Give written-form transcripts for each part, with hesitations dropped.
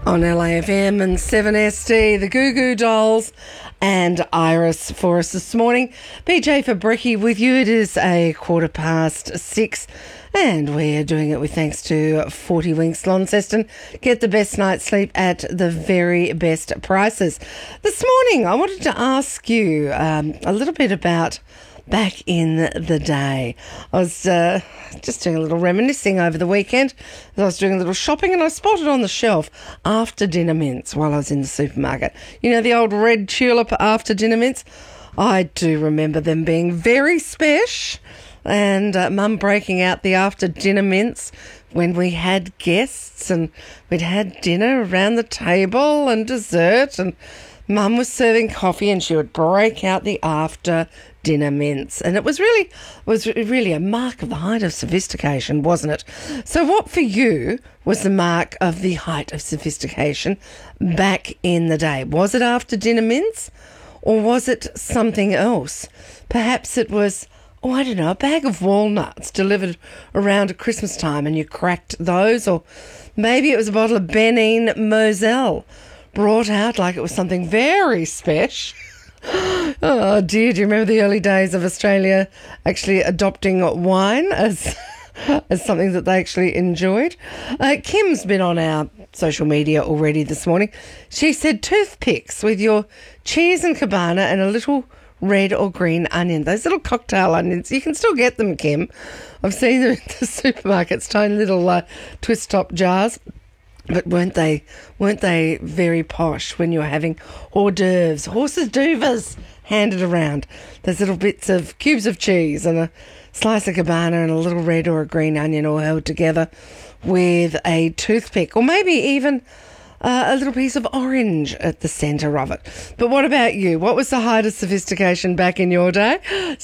On LAFM and 7SD, the Goo Goo Dolls and Iris for us this morning. BJ Fabricki with you. It is 6:15 and we're doing it with thanks to 40 Winks Launceston. Get the best night's sleep at the very best prices. This morning I wanted to ask you a little bit about back in the day. I was just doing a little reminiscing over the weekend as I was doing a little shopping, and I spotted on the shelf after dinner mints while I was in the supermarket. You know, the old red tulip after dinner mints? I do remember them being very special, and Mum breaking out the after dinner mints when we had guests and we'd had dinner around the table and dessert, and Mum was serving coffee and she would break out the after dinner mints, and it was really a mark of the height of sophistication, wasn't it? So what for you was the mark of the height of sophistication back in the day? Was it after dinner mints, or was it something else? Perhaps it was, a bag of walnuts delivered around at Christmas time and you cracked those, or maybe it was a bottle of Benin Moselle brought out like it was something very special. Oh dear, do you remember the early days of Australia actually adopting wine as something that they actually enjoyed? Kim's been on our social media already this morning. She said toothpicks with your cheese and cabana and a little red or green onion. Those little cocktail onions, you can still get them, Kim. I've seen them in the supermarkets, tiny little twist top jars. But weren't they very posh when you were having hors d'oeuvres, horses d'oeuvres handed around? Those little bits of cubes of cheese and a slice of cabana and a little red or a green onion all held together with a toothpick, or maybe even a little piece of orange at the centre of it. But what about you? What was the height of sophistication back in your day?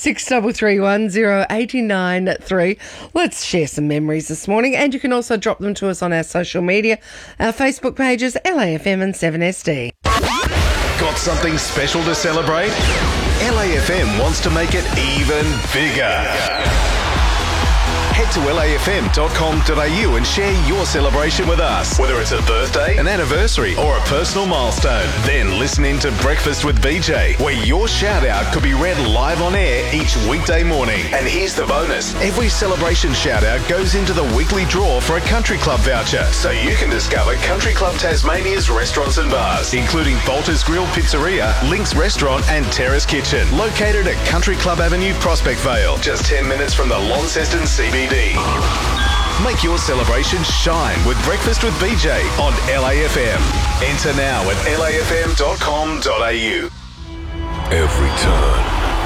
63310893. Let's share some memories this morning, and you can also drop them to us on our social media. Our Facebook pages, LAFM and 7SD. Got something special to celebrate? LAFM wants to make it even bigger. Head to lafm.com.au and share your celebration with us. Whether it's a birthday, an anniversary, or a personal milestone. Then listen in to Breakfast with BJ, where your shout out could be read live on air each weekday morning. And here's the bonus. Every celebration shout out goes into the weekly draw for a Country Club voucher, so you can discover Country Club Tasmania's restaurants and bars, including Bolter's Grill Pizzeria, Link's Restaurant and Terrace Kitchen, located at Country Club Avenue, Prospect Vale, just 10 minutes from the Launceston CBD. Make your celebration shine with Breakfast with BJ on LAFM. Enter now at lafm.com.au. Every turn,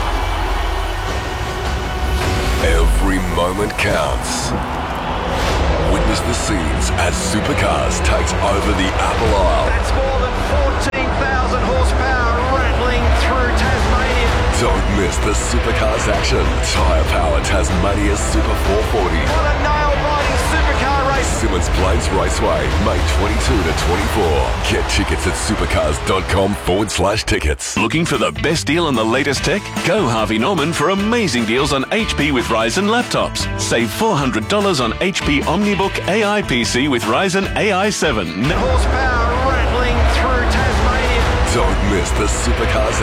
every moment counts. Witness the scenes as Supercars takes over the Apple Isle. That's more than 14,000 horsepower rattling through Tasmania. Don't miss the Supercars action. Tyre Power Tasmania's Super 440. What a nail-biting supercar race. Simmons Plains Raceway, May 22 to 24. Get tickets at supercars.com/tickets. Looking for the best deal on the latest tech? Go Harvey Norman for amazing deals on HP with Ryzen laptops. Save $400 on HP OmniBook AI PC with Ryzen AI 7. Horsepower rattling through Tasmania. Don't miss the Supercars